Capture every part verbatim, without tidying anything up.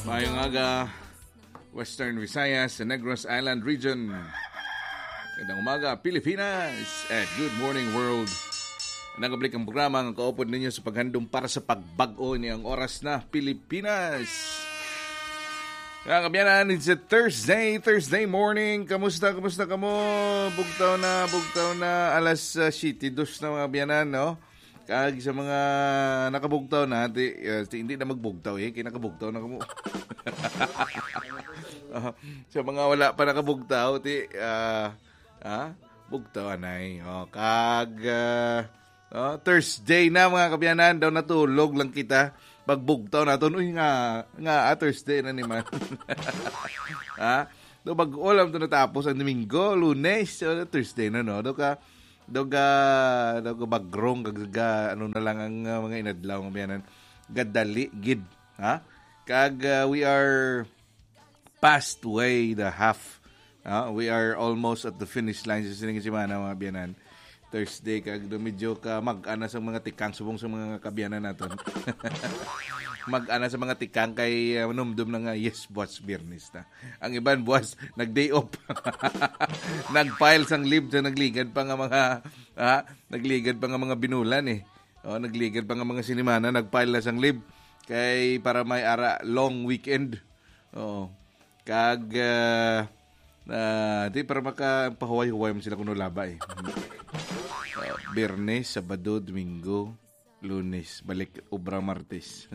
Mayong aga, Western Visayas, sa Negros Island Region. Gandang umaga, Pilipinas, at Good Morning World. Nagablik ang programa ng kaupod ninyo sa paghandong para sa pagbago ni ang oras na Pilipinas. Kaya kabyanan, it's a Thursday, Thursday morning. Kamusta, kamusta ka mo? Bugtaw na, bugtaw na. Alas uh, siyete dos na mga kabyanan, no? Kag sa mga nakabugtaw na, di, uh, hindi na magbugtaw eh, kaya nakabugtaw na kamo. uh, sa mga wala pa nakabugtaw, di, uh, ah, bugtaw anay. Oh, kag, uh, oh, Thursday na mga kabyanan, daw natulog lang kita. Pagbugtaw na ito, uy nga, nga, ah, Thursday na naman. Ha? Do mag-ulam ito natapos ang Domingo, Lunes, uh, Thursday na, no? Do ka, Doga, doga bagrong, gaga, ano na lang ang uh, mga inadlaw ng biyanan. Gadali, gid. Ha? Kag uh, we are past way the half. Uh, we are almost at the finish line sa sining semana mga biyanan. Thursday, kag do medyo ka mag-ana sa mga tikang subong sa mga kabiyanan naton. Mag-ana sa mga tikang kay uh, numdum na nga, yes, boss, Biyernes na. Ang iban, boss, nag-day off. Nag-file sang leave sa nagligad pa nga mga, ha? Nagligad pa nga mga binulan eh. O, nagligad pa nga mga sinimana, nag-file na sang leave. Kay para may ara, long weekend. O, kag, uh, uh, di para makapahuway-huway mo sila kuno laba eh. Uh, Biyernes, Sabado, Domingo, Lunes, balik obra Martes.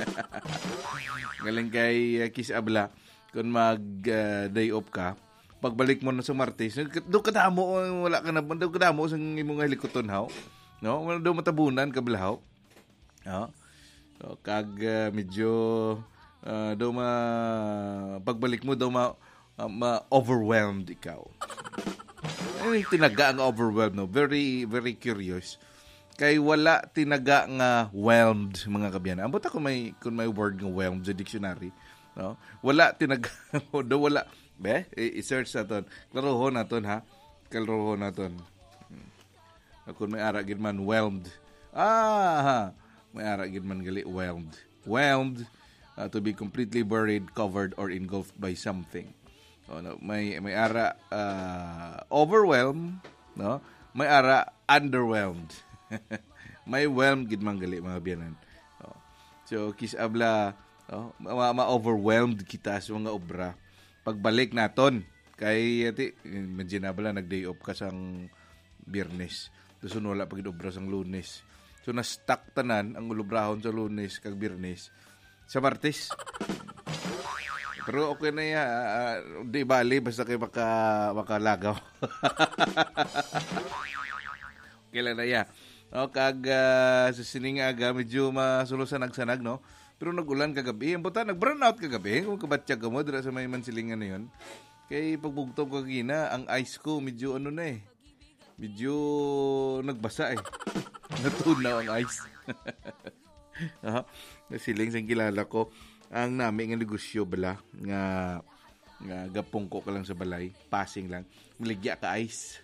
Galing kay uh, Kiss Abla, kung mag uh, day off ka, pagbalik mo na sa Martes, do kadamo wala ka na, do kadamo sa imong helikoton haw. No, wala do matabunan kablahaw. No. So, kag uh, medyo uh, do ma pagbalik mo do ma, uh, ma overwhelmed ikaw. Ay tinaga ang overwhelmed, no. Very very curious. Kay wala tinaga nga whelmed mga kabyan. Ambot ako may kung may word nga whelmed sa dictionary, no? Wala tinaga do wala be i-search naton. Klarohon naton ha. Klarohon naton. Hmm. Kung may ara gid man whelmed. Ah, ha. May ara gid man gali whelmed. Whelmed uh, to be completely buried, covered or engulfed by something. Oh, no, may may ara uh, overwhelmed, no? May ara underwhelmed. May whelm gid man gali mga biyanan. Oh. So Kiss Abla, oh, ma-overwhelmed kita sa mga obra. Pagbalik naton kay ati imagine na bala nag-day off ka sang Biyernes. Dason wala pagid obra sang Lunes. So na-stuck tanan ang ulubrahon sa Lunes kag Biyernes sa Martes. Pero okay na ya, uh, di bali basta kay maka makalagaw. Kailan na ya. O, kag uh, sa sining aga, medyo masulusanag-sanag, no? Pero nag-ulan kagabi. Ang puta, nag-burn out kagabi. Kung kabatsyag ka mo, dira sa may mansilingan na yun. Kay pagbugtog ko gina, ang ice ko, medyo ano na eh. Medyo nagbasa eh. Natunaw ang ice. uh, nasiling sa kilala ko, ang namin nga negosyo bala, nga, nga gapong ko ka lang sa balay, passing lang, maligya ka ice.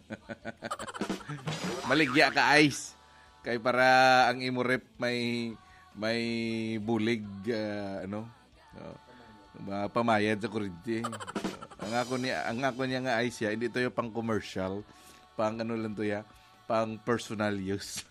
Maligya ka ice kay para ang imo rep may may bulig uh, ano uh, pamayad sa kuryente. Ang ako niya ang ako niya nga ice ya hindi to yung pang commercial, pang ano lang to ya, pang personal use.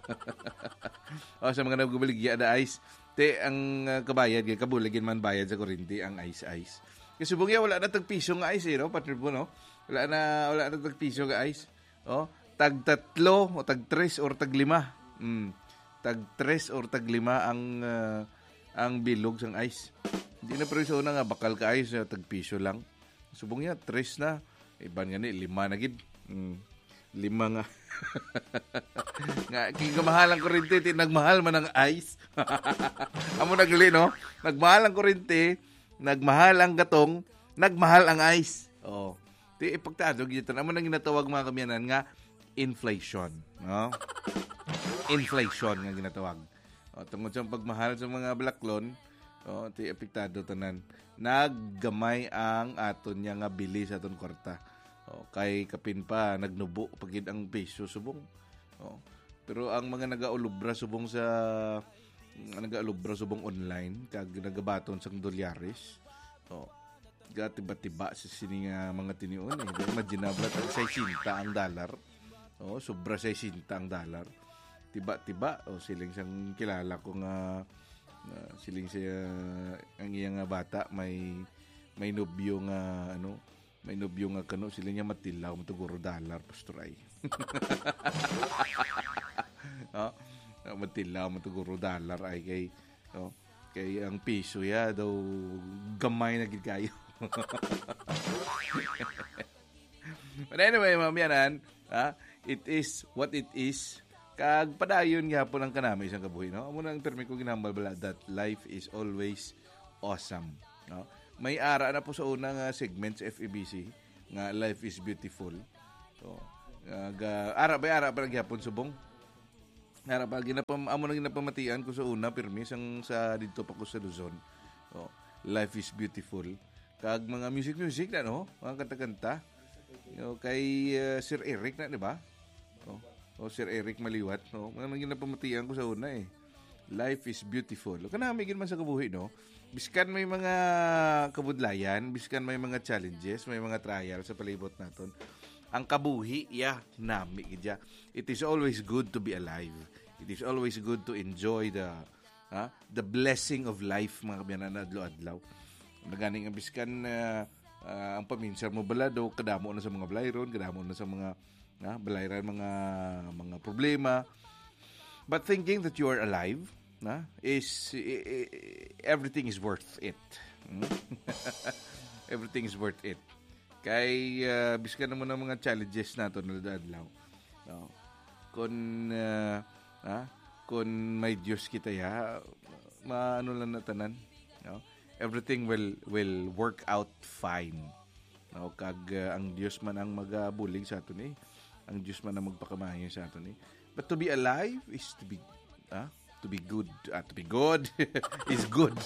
O sa mga nagbubuligya da ice te ang uh, kabayad kay kabuligin man bayad sa kuryente ang ice ice. Kasi bugya wala na tag piso nga ice eh, no? Partner po, no? Wala na, wala na tag piso nga ice. Oh, tag tatlo o tag tres or tag lima. Mm. Tag tres or tag lima ang uh, ang bilog sang ice. Hindi na preso na nga bakal ka ice, tag piso lang. Subong niya tres na. Iban nga ni lima na gid. Mm. Lima nga. Nga kingamahal ang kuryente, nagmahal man ang ice. Amo nagli, no? Nagmahal ang kuryente, nagmahal ang gatong, nagmahal ang ice. Oh. Di ipagtado gito naman ang ginatawag mga kamyanan nga inflation, no? Inflation nga ginatawag. O tungod sa pagmahal sa mga blaklon, o ti apektado tanan. Naggamay ang aton nya nga bili sa aton kwarta. O kay kapin pa nagnubo pagid ang peso subong. O pero ang mga nagaulubra subong sa nag-alubra subong online kag nagabaton sang dolyares. Oh, ga tiba-tiba sa sini nga mga tinion eh. Imagine na sixty ang dollar. Oh, sobra sixty ang dollar. Tiba-tiba o oh, siling siyang kilala ko nga uh, siling siya ang iyang nga bata may may nobyo nga ano, may nobyo nga kano siling niya matilaw matuguro dollar pastoray. Oh, matilaw matuguro dollar ay kay oh, kay ang piso ya daw gamay na gid kayo. But anyway, mamyanan, ah, it is what it is. Kag padayon gyapon ang kanami isang kabuhi, no? Amo nang termi ko ginambal bala that life is always awesome, no? May ara na po sa unang uh, segment sa F E B C nga life is beautiful. So, uh, ara ba ara pa gyapon subong. Ara pa ginapam amo nang ginapamatian ko sa una pirmi sang sa didto pa ko sa Luzon. So, life is beautiful. Kag mga music music na no, mga kanta-kanta. Yo kay uh, Sir Eric na, di ba? Oh. O Sir Eric Maliwat, no? Mga ginapamatian ko sa una eh. Life is beautiful. Kanami gid man sa kabuhi, no? Biskan may mga kabudlayan, biskan may mga challenges, may mga trials sa palibot naton. Ang kabuhi, yeah, nami gid. It is always good to be alive. It is always good to enjoy the ha, the blessing of life, mga kabyanan adlaw-adlaw. Naganing ang biskan uh, uh, ang paminsan mo bala daw kadamo na sa mga blayron, kadamo na sa mga na balayran mga mga problema, but thinking that you are alive na is i, i, everything is worth it. Everything is worth it kay uh, biskan naman ng mga challenges nato na adlaw, no? Kun uh, ah, kun may Diyos kita ya maano lang na tanan, no? Everything will will work out fine, no? Kag uh, ang Diyos man ang magabulig sa aton eh. Ang Diyos man ang magpakamayo sa aton eh. But to be alive is to be ah, to be good. Ah, to be good is good.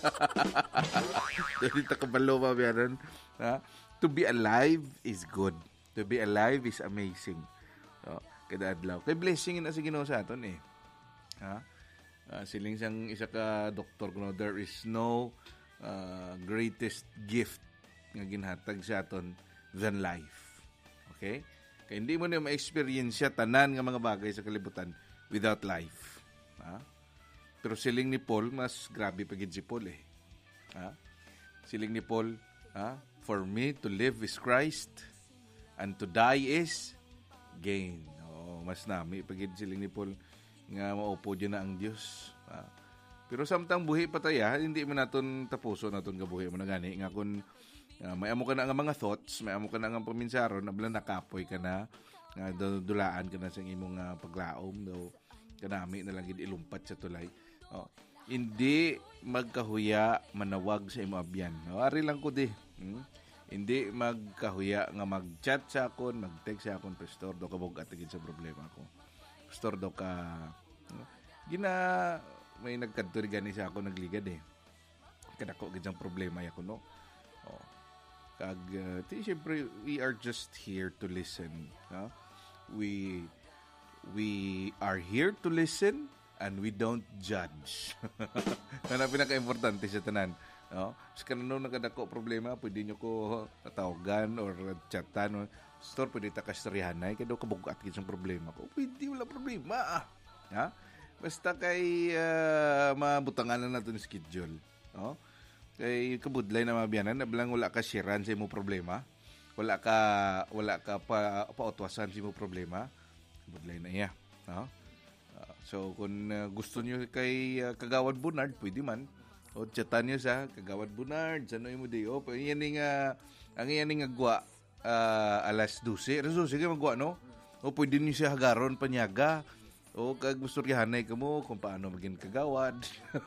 Dito kabalo pa biyanan. Ah, to be alive is good. To be alive is amazing. So, kada adlaw. Kay blessing na sa Ginoo sa aton eh. Ha? Ah, siling sang isa ka doktor kuno, there is no uh, greatest gift nga ginhatag sa aton than life. Okay? Kaya hindi mo na ma-experience tanan nga mga bagay sa kalibutan without life. Ha? Pero siling ni Paul, mas grabe pa gid si Paul eh. Ha? Siling ni Paul, ha? For me to live is Christ and to die is gain. Oh, mas nami pa gid siling ni Paul nga maupo dyan na ang Diyos. Ha? Pero samtang buhi pa tayo, hindi mo naton tapuso naton gabuhi mo na gani nga kun Uh, may amo ka na nga mga thoughts, may amo ka na nga paminsaron, nabla nakapoy ka na, nga dulaan ka na sa imong uh, paglaom, daw kanami na lang ilumpat sa tulay. Oh. Hindi magkahuya manawag sa imo abyan. No? Ari lang ko di. Hmm? Hindi magkahuya nga mag-chat sa akon, mag-text sa akon, pastor, do ka bugat agad sa problema ko. Pastor, do ka... No? Gina, may nagkadturi gani sa akon, nagligad eh. Kadako agad ang problema yako, no? Oh. Kag uh, ti syempre we are just here to listen, no? we we are here to listen and we don't judge. Ano pinaka-importante sa tanan, no? Sa kanino nakadako problema, pwede nyo ko tawagan or chatan or store, pwede ta kastoryahanay kay daw kabugat gid sang problema ko. Pwede wala problema. Ha? Basta kay uh, mabutangan na natin schedule, no? Kay kabudlay na mabiyanan, nablang wala ka sharean sa imo problema, wala ka wala ka pa pautwasan sa imo problema, kabudlay na iya, no? Uh, so kung uh, gusto niyo kay uh, Kagawad Bernard, pwede man o chatan niyo sa Kagawad Bernard, sano imo day off, yan ning uh, ang yan ning agwa uh, alas dose, alas dose kay magwa, no? O pwede niyo siya hagaron panyaga. O kag gusto rihanay kamo kung paano maging kagawad.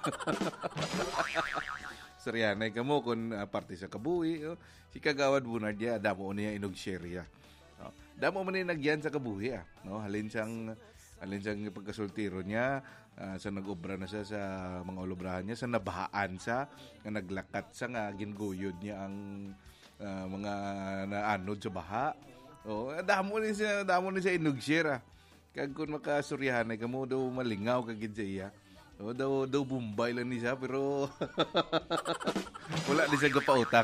Saryanay ka mo kung uh, parte sa kabuhi. Oh. Si Kagawad Bernard, ya, damo niya inog share. Oh. Damo man niya nagyan sa kabuhi. Ah. No? Halin siyang, halin siyang pagkasultiro niya, uh, sa nag-obra na siya sa mga olobrahan niya, sa nabahaan sa, nga naglakat sa nga ginguyod niya ang uh, mga naanod sa baha. Oh. Damo niya siya, damo niya siya inog share. Ah. Kag kung makasuryahanay ka mo, daw malingaw kagid sa iya. O, daw, daw Bombay lang ni siya, pero wala di siya gapautang.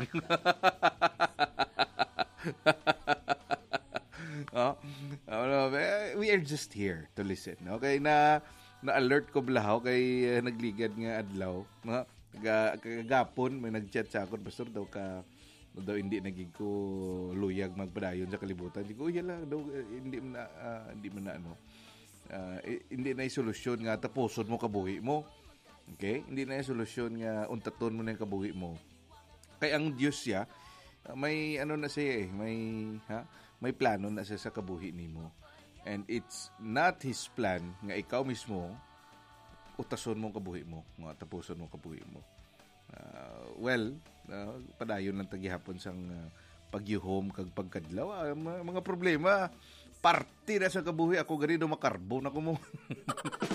Oh, ano, eh, we are just here to listen. Okay, na na-alert ko blahaw kay uh, nagligad nga adlaw. No? Kaga- Kagapon may nag-chat sa akon, pastor daw ka daw hindi nagig ko luyag magpadayon sa kalibutan. Di ko, yala daw eh, hindi mo na ah, hindi mo na ano. ah, eh, hindi na solusyon nga tapuson mo kabuhi mo. Okay? Hindi na solusyon nga untaton mo na yung kabuhi mo. Kay ang Diyos siya, uh, may ano na siya eh, may ha, may plano na siya sa kabuhi nimo. And it's not his plan nga ikaw mismo utason mo kabuhi mo, nga tapuson mo kabuhi mo. Uh, well, uh, padayon lang tagihapon sang uh, pagyuhom kag pagkadlaw, ah, mga, mga problema parte na sa kabuhi ako gani do makarbon ako mo.